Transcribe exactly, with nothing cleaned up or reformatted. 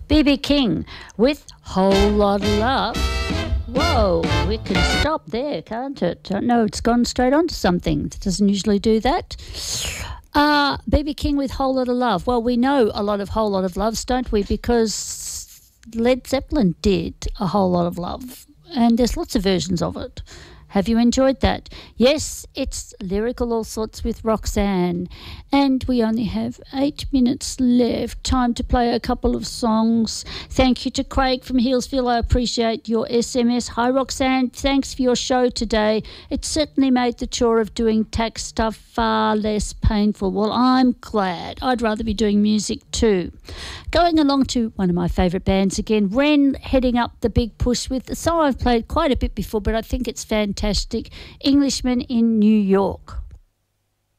B B King with Whole Lot of Love. Whoa, it can stop there, can't it? No, it's gone straight on to something. It doesn't usually do that. Uh, B B King with Whole Lot of Love. Well, we know a lot of Whole Lot of Loves, don't we? Because Led Zeppelin did A Whole Lot of Love, and there's lots of versions of it. Have you enjoyed that? Yes, it's lyrical all sorts with Roxanne. And we only have eight minutes left. Time to play a couple of songs. Thank you to Craig from Healesville. I appreciate your S M S. Hi, Roxanne. Thanks for your show today. It certainly made the chore of doing tax stuff far less painful. Well, I'm glad. I'd rather be doing music too. Going along to one of my favourite bands again, Ren heading up the big push with a song I've played quite a bit before, but I think it's fantastic. Englishman in New York.